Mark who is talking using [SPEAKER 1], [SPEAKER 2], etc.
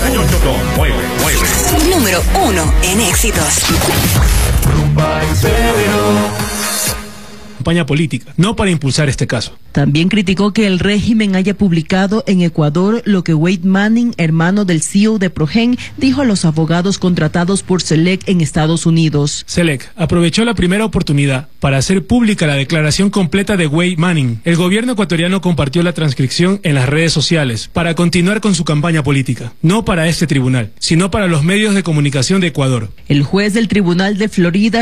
[SPEAKER 1] Número 1 en éxitos.
[SPEAKER 2] Campaña política, no para impulsar este caso.
[SPEAKER 3] También criticó que el régimen haya publicado en Ecuador lo que Wade Manning, hermano del CEO de Progen, dijo a los abogados contratados por SELEC en Estados Unidos.
[SPEAKER 2] SELEC aprovechó la primera oportunidad para hacer pública la declaración completa de Wade Manning. El gobierno ecuatoriano compartió la transcripción en las redes sociales para continuar con su campaña política, no para este tribunal, sino para los medios de comunicación de Ecuador.
[SPEAKER 3] El juez del Tribunal de Florida